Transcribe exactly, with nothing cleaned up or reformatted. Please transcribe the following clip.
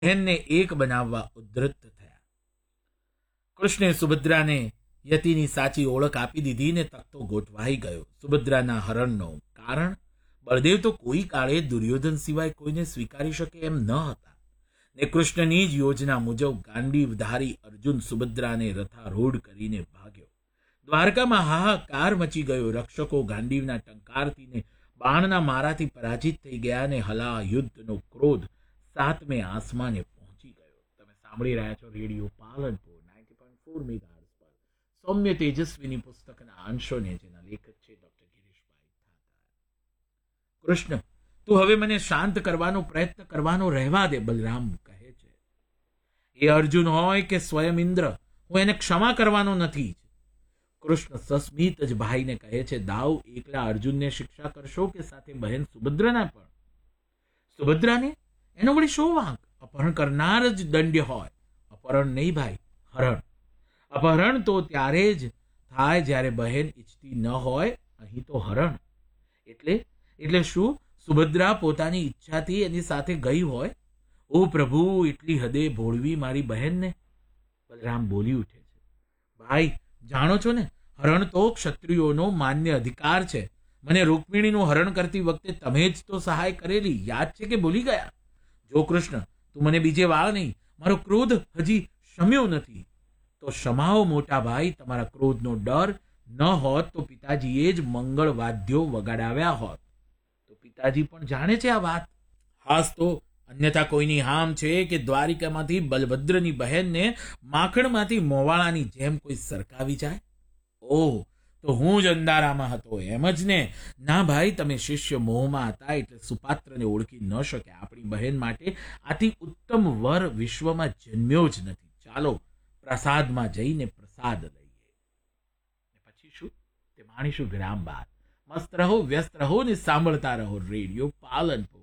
બહેનને એક બનાવવા ઉદ્ધત થયા. કૃષ્ણે સુભદ્રાને યતિની સાચી ઓળખ આપી દીધી ને તખતો ગોઠવાઈ ગયો. સુભદ્રાના હરણનો કારણ બળદેવ તો કોઈ કાળે દુર્યોધન સિવાય કોઈને સ્વીકારી શકે એમ ન હતા ને કૃષ્ણની જ યોજના મુજબ ગાંડીવધારી અર્જુન સુભદ્રાને રથારૂઢ કરીને ભાગ્યો. દ્વારકામાં હાહાકાર મચી ગયો. રક્ષકો ગાંડીવના ટંકારથી ને બાણના મારાથી પરાજિત થઈ ગયા ને હલા યુદ્ધનો ક્રોધ સાતમે આસમાને પહોંચી ગયો. તમે સાંભળી રહ્યા છો radio Palanpur ninety point four megahertz પર સૌમ્ય તેજસ્વીની પુસ્તકના અંશોને, જેના લેખક છે ડોક્ટર ગિરીશભાઈ થાતા. કૃષ્ણ, તું હવે મને શાંત કરવાનો પ્રયત્ન કરવાનો રહેવા દે, બલરામ કહે છે. એ અર્જુન હોય કે સ્વયં ઇન્દ્ર, હું એને ક્ષમા કરવાનો નથી. કૃષ્ણ સસ્મિત જ ભાઈને કહે છે, દાવ એકલા અર્જુનને શિક્ષા કરશો કે સાથે બહેન સુભદ્રાને પણ? સુભદ્રાને? એનો વળી શું વાંક? અપહરણ કરનાર જ દંડ્ય હોય. અપહરણ નહીં ભાઈ, હરણ. અપહરણ તો ત્યારે જ થાય જ્યારે બહેન ઈચ્છતી ન હોય. અહીં તો હરણ. એટલે એટલે શું? સુભદ્રા પોતાની ઈચ્છાથી એની સાથે ગઈ હોય? ઓ પ્રભુ, એટલી હદે ભોળવી મારી બહેનને? બલરામ બોલી ઉઠે છે, ભાઈ જાણો છો ને, હરણ તો ક્ષત્રિયોનો માન્ય અધિકાર છે. મને રૂકમિણીનું હરણ કરતી વખતે તમે જ તો સહાય કરેલી, યાદ છે કે ભૂલી ગયા? જો કૃષ્ણ, તું મને બીજે વાળ નહીં, મારો ક્રોધ હજી શમ્યો નથી. તો શમાઓ મોટા ભાઈ, તમારા ક્રોધનો ડર ન હોત તો પિતાજીએ જ મંગળ વાદ્યો વગાડાવ્યા હોત. તો પિતાજી પણ જાણે છે આ વાત. હાસ તો અન્યથા કોઈની હામ છે કે દ્વારિકામાંથી બલભદ્રની બહેનને માખણમાંથી મોવાળાની જેમ કોઈ સરકાવી જાય? ઓહ, તો હું જ અંધારામાં હતો એમ જ ને? ના ભાઈ, તમે શિષ્ય મોહમાં હતા એટલે સુપાત્રને ઓળખી ન શક્યા. આપણી બહેન માટે આથી ઉત્તમ વર વિશ્વમાં જન્મ્યો જ નથી. ચાલો પ્રસાદમાં જઈને પ્રસાદ લઈએ. પછી શું તે માણીશું વિરામ બાદ. મસ્ત રહો, વ્યસ્ત રહો ને સાંભળતા રહો રેડિયો પાલનપુર.